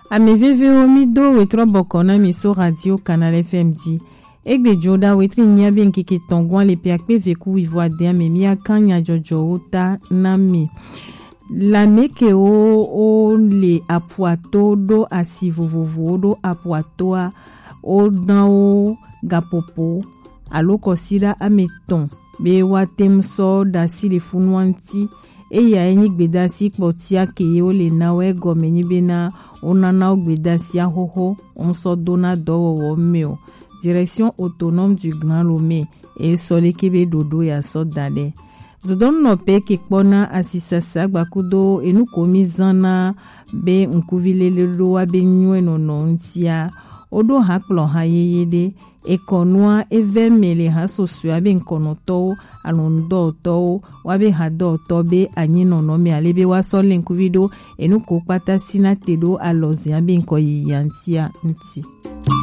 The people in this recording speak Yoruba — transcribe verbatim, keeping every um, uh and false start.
Ame veve omi do wetro bokona miso radio Canal F M D. Egbe joda wetri nyabe nkike tongwan le piakpe veku ivoade ame miya kanya jojo ota nami. La meke o o le apuato do asivovovo do apuatoa o dan o gapopo aloko sida ameton be watem so da si le funwanti e ya enyi gbedasi kpotia ke o le nawe gomeni bena onana gbedasi ahoho on so dona do meo direction autonome du Grand Lomé et sole kebe dodo ya so dade zodon no pe ke kpona asisasa gbakudo enu komi zana be nkuvilele lo wa be nywe no no ntia odo hakplo ha yeyede ekonwa evemele ha sosu abe nkonoto alondo to wabe hado to be anyi no no me alebe wa sole nkuvido enu ko pata sina tedo alozi abe nkoyi yantia nti